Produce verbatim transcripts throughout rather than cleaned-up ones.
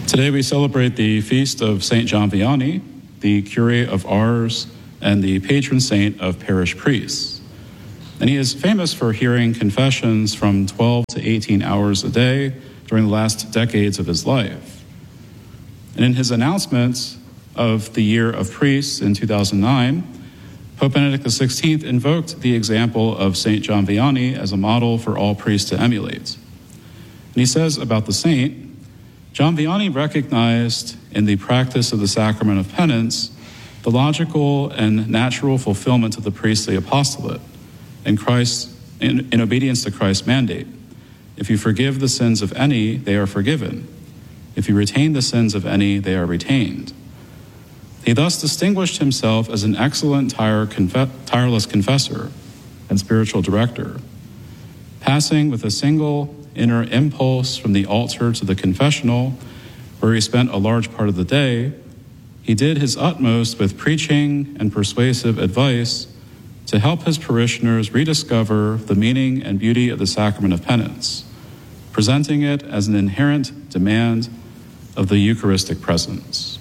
Today we celebrate the feast of Saint John Vianney, the curate of Ars and the patron saint of parish priests. And he is famous for hearing confessions from twelve to eighteen hours a day during the last decades of his life. And in his announcement of the Year of Priests in two thousand nine, Pope Benedict the sixteenth invoked the example of Saint John Vianney as a model for all priests to emulate. And he says about the saint, John Vianney recognized in the practice of the sacrament of penance the logical and natural fulfillment of the priestly apostolate in Christ, in, in obedience to Christ's mandate. If you forgive the sins of any, they are forgiven. If you retain the sins of any, they are retained. He thus distinguished himself as an excellent tire, conf- tireless confessor and spiritual director, passing with a single inner impulse from the altar to the confessional, where he spent a large part of the day. He did his utmost with preaching and persuasive advice to help his parishioners rediscover the meaning and beauty of the sacrament of penance, presenting it as an inherent demand of the Eucharistic presence.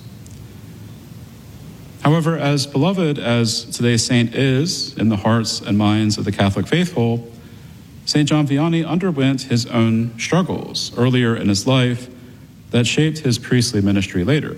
However, as beloved as today's saint is in the hearts and minds of the Catholic faithful, Saint John Vianney underwent his own struggles earlier in his life that shaped his priestly ministry later.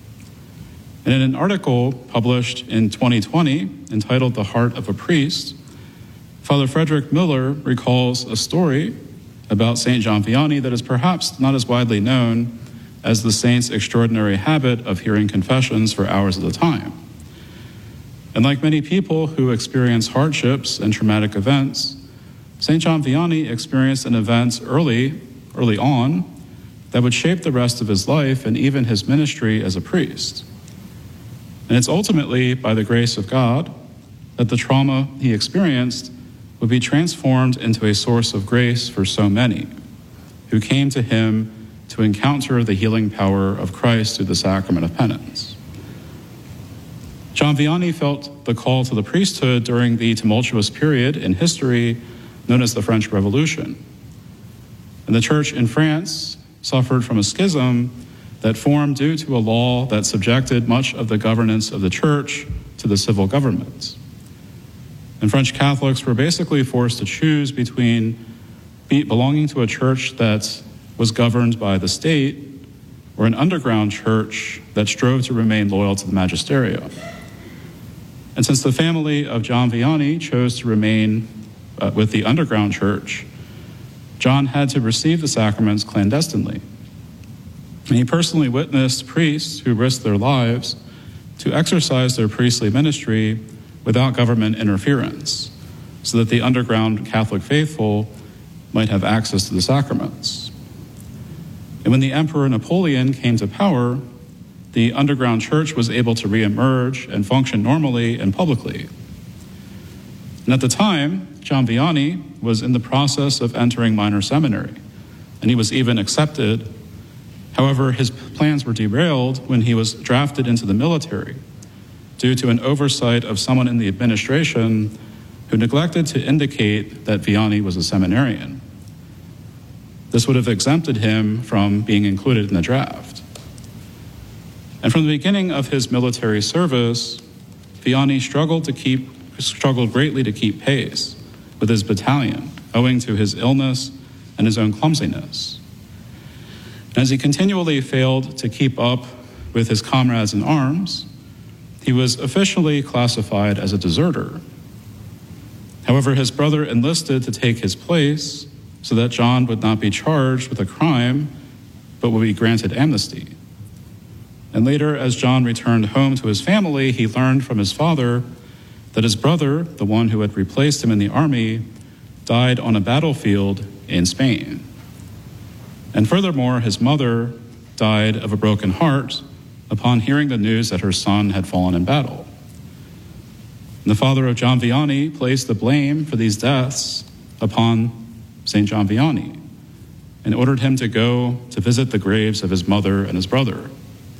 And in an article published in twenty twenty entitled The Heart of a Priest, Father Frederick Miller recalls a story about Saint John Vianney that is perhaps not as widely known as the saint's extraordinary habit of hearing confessions for hours at a time. And like many people who experience hardships and traumatic events, Saint John Vianney experienced an event early, early on that would shape the rest of his life and even his ministry as a priest. And it's ultimately by the grace of God that the trauma he experienced would be transformed into a source of grace for so many who came to him to encounter the healing power of Christ through the sacrament of penance. John Vianney felt the call to the priesthood during the tumultuous period in history known as the French Revolution. And the church in France suffered from a schism that formed due to a law that subjected much of the governance of the church to the civil government. And French Catholics were basically forced to choose between belonging to a church that was governed by the state or an underground church that strove to remain loyal to the magisterium. And since the family of John Vianney chose to remain uh, with the underground church, John had to receive the sacraments clandestinely. And he personally witnessed priests who risked their lives to exercise their priestly ministry without government interference, so that the underground Catholic faithful might have access to the sacraments. And when the Emperor Napoleon came to power, the underground church was able to reemerge and function normally and publicly. And at the time, John Vianney was in the process of entering minor seminary, and he was even accepted. However, his plans were derailed when he was drafted into the military due to an oversight of someone in the administration who neglected to indicate that Vianney was a seminarian. This would have exempted him from being included in the draft. And from the beginning of his military service, Vianney struggled to keep struggled greatly to keep pace with his battalion, owing to his illness and his own clumsiness. And as he continually failed to keep up with his comrades in arms, he was officially classified as a deserter. However, his brother enlisted to take his place so that John would not be charged with a crime, but would be granted amnesty. And later, as John returned home to his family, he learned from his father that his brother, the one who had replaced him in the army, died on a battlefield in Spain. And furthermore, his mother died of a broken heart upon hearing the news that her son had fallen in battle. And the father of John Vianney placed the blame for these deaths upon Saint John Vianney and ordered him to go to visit the graves of his mother and his brother.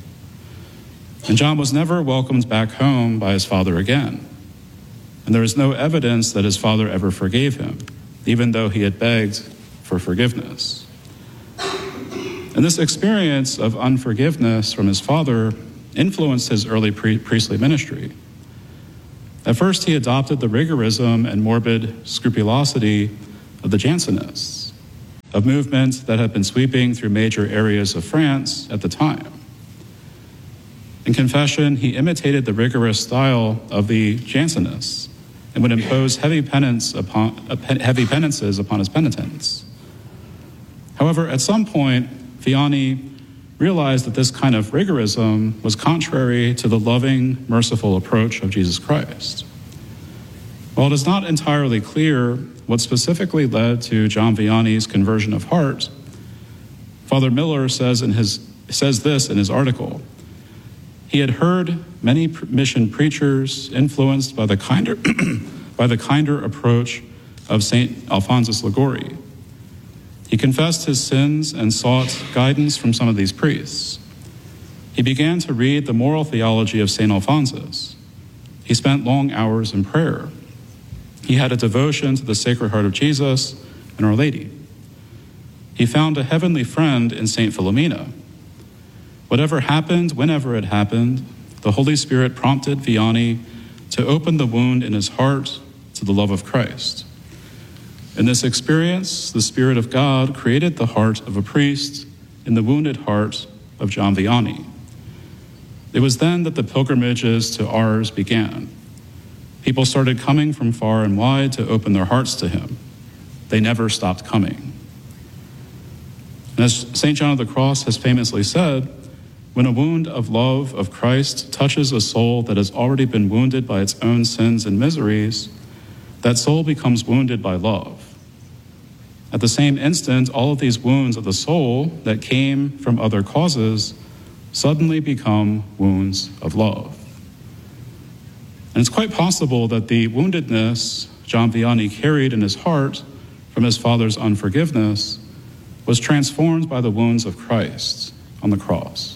And John was never welcomed back home by his father again. And there is no evidence that his father ever forgave him, even though he had begged for forgiveness. And And this experience of unforgiveness from his father influenced his early pre- priestly ministry. At first, he adopted the rigorism and morbid scrupulosity of the Jansenists, a movement that had been sweeping through major areas of France at the time. In confession, he imitated the rigorous style of the Jansenists and would impose heavy penance upon uh, heavy penances upon his penitents. However, at some point, Vianney realized that this kind of rigorism was contrary to the loving, merciful approach of Jesus Christ. While it is not entirely clear what specifically led to John Vianney's conversion of heart, Father Miller says in his says this in his article. He had heard many mission preachers influenced by the kinder by the kinder approach of Saint Alphonsus Liguori. He confessed his sins and sought guidance from some of these priests. He began to read the moral theology of Saint Alphonsus. He spent long hours in prayer. He had a devotion to the Sacred Heart of Jesus and Our Lady. He found a heavenly friend in Saint Philomena. Whatever happened, whenever it happened, the Holy Spirit prompted Vianney to open the wound in his heart to the love of Christ. In this experience, the Spirit of God created the heart of a priest in the wounded heart of John Vianney. It was then that the pilgrimages to Ars began. People started coming from far and wide to open their hearts to him. They never stopped coming. And as Saint John of the Cross has famously said, when a wound of love of Christ touches a soul that has already been wounded by its own sins and miseries, that soul becomes wounded by love. At the same instant, all of these wounds of the soul that came from other causes suddenly become wounds of love. And it's quite possible that the woundedness John Vianney carried in his heart from his father's unforgiveness was transformed by the wounds of Christ on the cross.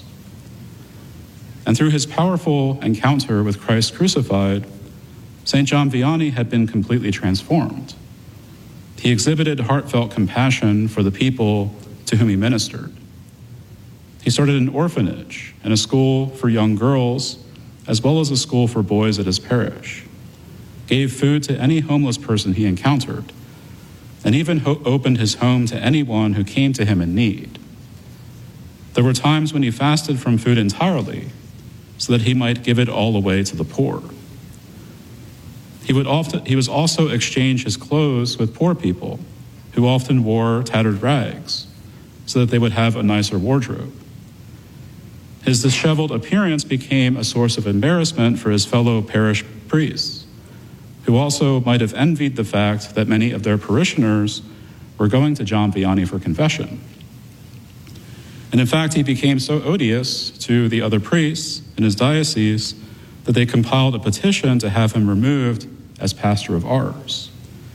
And through his powerful encounter with Christ crucified, Saint John Vianney had been completely transformed. He exhibited heartfelt compassion for the people to whom he ministered. He started an orphanage and a school for young girls, as well as a school for boys at his parish, gave food to any homeless person he encountered, and even ho- opened his home to anyone who came to him in need. There were times when he fasted from food entirely, so that he might give it all away to the poor. He would often, he was also exchange his clothes with poor people who often wore tattered rags so that they would have a nicer wardrobe. His disheveled appearance became a source of embarrassment for his fellow parish priests, who also might have envied the fact that many of their parishioners were going to John Vianney for confession. And in fact, he became so odious to the other priests in his diocese that they compiled a petition to have him removed as pastor of Ars.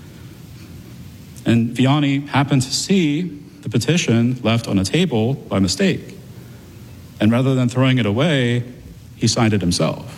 And Vianney happened to see the petition left on a table by mistake. And rather than throwing it away, he signed it himself.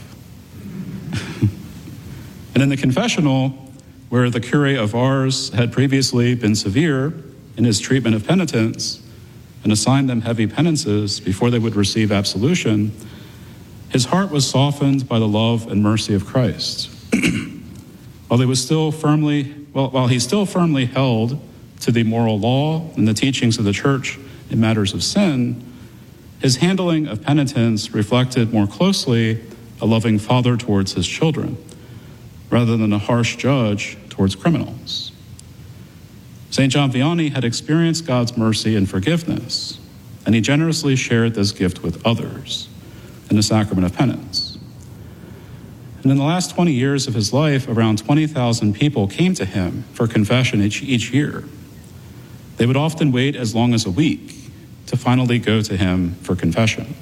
And in the confessional, where the curé of Ars had previously been severe in his treatment of penitents and assigned them heavy penances before they would receive absolution, his heart was softened by the love and mercy of Christ. While he was still firmly, well, while he still firmly held to the moral law and the teachings of the Church in matters of sin, his handling of penitence reflected more closely a loving father towards his children, rather than a harsh judge towards criminals. Saint John Vianney had experienced God's mercy and forgiveness, and he generously shared this gift with others in the sacrament of penance. And in the last twenty years of his life, around twenty thousand people came to him for confession each, each year. They would often wait as long as a week to finally go to him for confession.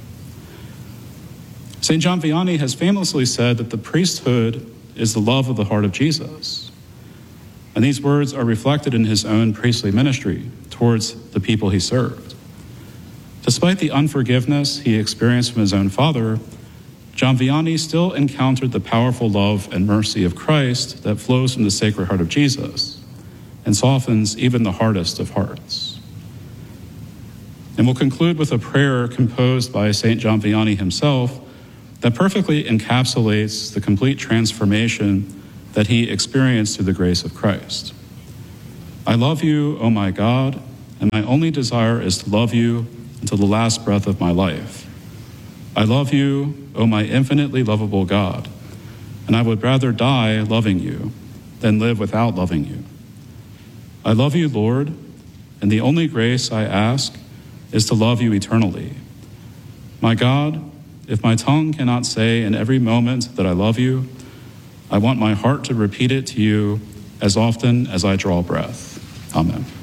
Saint John Vianney has famously said that the priesthood is the love of the heart of Jesus. And these words are reflected in his own priestly ministry towards the people he served. Despite the unforgiveness he experienced from his own father, John Vianney still encountered the powerful love and mercy of Christ that flows from the Sacred Heart of Jesus and softens even the hardest of hearts. And we'll conclude with a prayer composed by Saint John Vianney himself that perfectly encapsulates the complete transformation that he experienced through the grace of Christ. I love you, O my God, and my only desire is to love you until the last breath of my life. I love you, O my infinitely lovable God, and I would rather die loving you than live without loving you. I love you, Lord, and the only grace I ask is to love you eternally. My God, if my tongue cannot say in every moment that I love you, I want my heart to repeat it to you as often as I draw breath. Amen.